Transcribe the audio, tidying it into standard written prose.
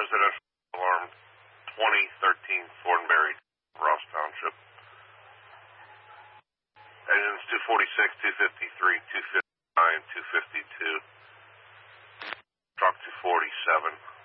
residential alarm 2013 Thornberry, Ross Township. Engines 246, 253, 259, 252. Truck 247.